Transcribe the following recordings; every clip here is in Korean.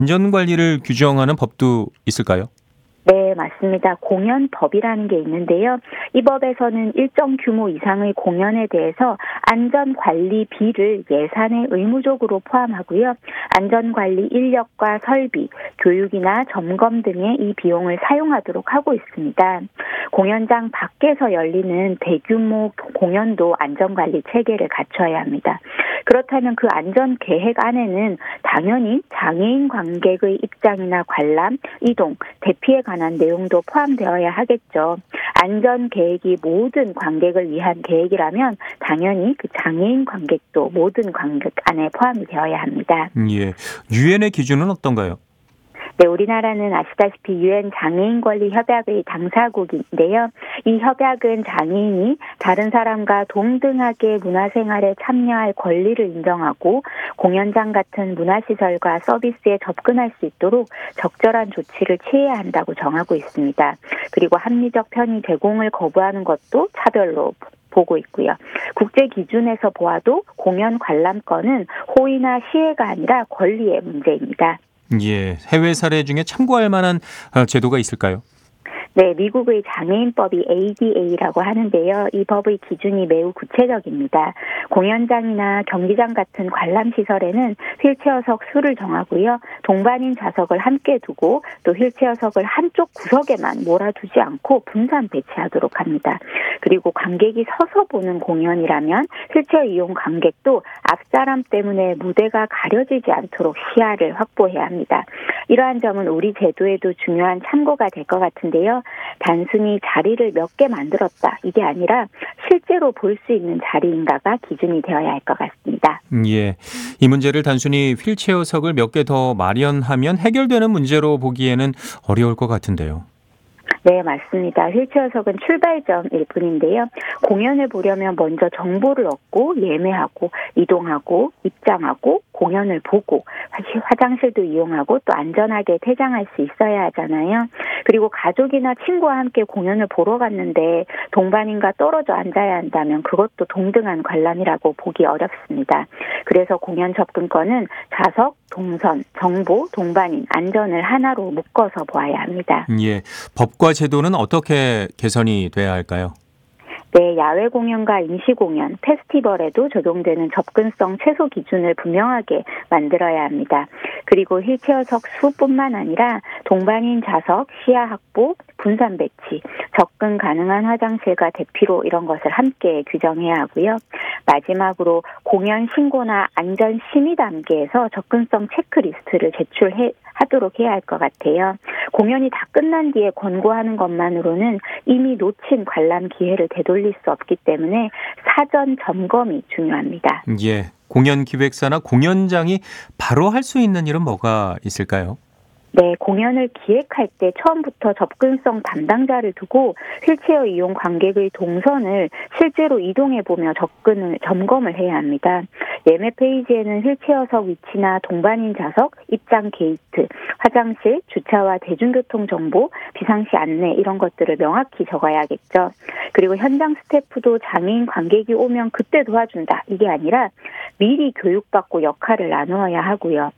안전관리를 규정하는 법도 있을까요? 네, 맞습니다. 공연법이라는 게 있는데요. 이 법에서는 일정 규모 이상의 공연에 대해서 안전관리비를 예산에 의무적으로 포함하고요. 안전관리 인력과 설비, 교육이나 점검 등의 이 비용을 사용하도록 하고 있습니다. 공연장 밖에서 열리는 대규모 공연도 안전관리 체계를 갖춰야 합니다. 그렇다면 그 안전계획 안에는 당연히 장애인 관객의 입장이나 관람, 이동, 대피에 관한 내용도 포함되어야 하겠죠. 안전계획이 모든 관객을 위한 계획이라면 당연히 그 장애인 관객도 모든 관객 안에 포함이 되어야 합니다. 예. 유엔의 기준은 어떤가요? 네, 우리나라는 아시다시피 유엔 장애인 권리 협약의 당사국인데요. 이 협약은 장애인이 다른 사람과 동등하게 문화생활에 참여할 권리를 인정하고 공연장 같은 문화시설과 서비스에 접근할 수 있도록 적절한 조치를 취해야 한다고 정하고 있습니다. 그리고 합리적 편의 제공을 거부하는 것도 차별로 보고 있고요. 국제 기준에서 보아도 공연 관람권은 호의나 시혜가 아니라 권리의 문제입니다. 예. 해외 사례 중에 참고할 만한 제도가 있을까요? 네, 미국의 장애인법이 ADA라고 하는데요. 이 법의 기준이 매우 구체적입니다. 공연장이나 경기장 같은 관람시설에는 휠체어석 수를 정하고요. 동반인 좌석을 함께 두고 또 휠체어석을 한쪽 구석에만 몰아두지 않고 분산 배치하도록 합니다. 그리고 관객이 서서 보는 공연이라면 휠체어 이용 관객도 앞사람 때문에 무대가 가려지지 않도록 시야를 확보해야 합니다. 이러한 점은 우리 제도에도 중요한 참고가 될 것 같은데요. 단순히 자리를 몇 개 만들었다 이게 아니라 실제로 볼 수 있는 자리인가가 기준이 되어야 할 것 같습니다. 예. 이 문제를 단순히 휠체어석을 몇 개 더 마련하면 해결되는 문제로 보기에는 어려울 것 같은데요. 네, 맞습니다. 휠체어석은 출발점일 뿐인데요. 공연을 보려면 먼저 정보를 얻고 예매하고 이동하고 입장하고 공연을 보고 화장실도 이용하고 또 안전하게 퇴장할 수 있어야 하잖아요. 그리고 가족이나 친구와 함께 공연을 보러 갔는데 동반인과 떨어져 앉아야 한다면 그것도 동등한 관람이라고 보기 어렵습니다. 그래서 공연 접근권은 좌석, 동선, 정보, 동반인, 안전을 하나로 묶어서 보아야 합니다. 예. 법과 제도는 어떻게 개선이 돼야 할까요? 네, 야외 공연과 임시 공연, 페스티벌에도 적용되는 접근성 최소 기준을 분명하게 만들어야 합니다. 그리고 휠체어석 수뿐만 아니라 동반인 좌석, 시야 확보, 분산 배치, 접근 가능한 화장실과 대피로 이런 것을 함께 규정해야 하고요. 마지막으로 공연 신고나 안전 심의 단계에서 접근성 체크리스트를 제출하도록 해야 할 것 같아요. 공연이 다 끝난 뒤에 권고하는 것만으로는 이미 놓친 관람 기회를 되돌릴 수 없기 때문에 사전 점검이 중요합니다. 예. 공연 기획사나 공연장이 바로 할 수 있는 일은 뭐가 있을까요? 네, 공연을 기획할 때 처음부터 접근성 담당자를 두고 휠체어 이용 관객의 동선을 실제로 이동해보며 점검을 해야 합니다. 예매 페이지에는 휠체어석 위치나 동반인 좌석, 입장 게이트, 화장실, 주차와 대중교통 정보, 비상시 안내 이런 것들을 명확히 적어야겠죠. 그리고 현장 스태프도 장애인 관객이 오면 그때 도와준다. 이게 아니라 미리 교육받고 역할을 나누어야 하고요.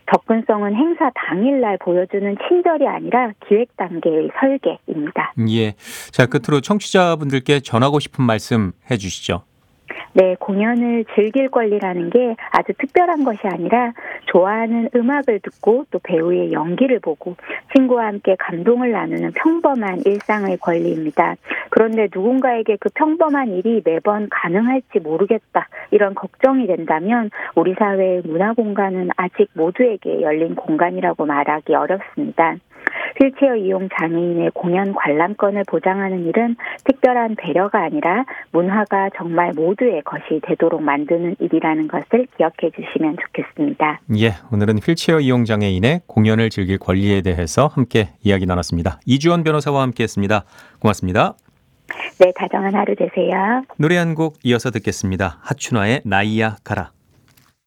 접근성은 행사 당일날 보여주는 친절이 아니라 기획 단계의 설계입니다. 예. 자, 끝으로 청취자분들께 전하고 싶은 말씀 해주시죠. 네, 공연을 즐길 권리라는 게 아주 특별한 것이 아니라 좋아하는 음악을 듣고 또 배우의 연기를 보고 친구와 함께 감동을 나누는 평범한 일상의 권리입니다. 그런데 누군가에게 그 평범한 일이 매번 가능할지 모르겠다 이런 걱정이 된다면 우리 사회의 문화 공간은 아직 모두에게 열린 공간이라고 말하기 어렵습니다. 휠체어 이용 장애인의 공연 관람권을 보장하는 일은 특별한 배려가 아니라 문화가 정말 모두의 것이 되도록 만드는 일이라는 것을 기억해 주시면 좋겠습니다. 예, 오늘은 휠체어 이용 장애인의 공연을 즐길 권리에 대해서 함께 이야기 나눴습니다. 이주원 변호사와 함께했습니다. 고맙습니다. 네, 다정한 하루 되세요. 노래 한 곡 이어서 듣겠습니다. 하춘화의 나이야 가라.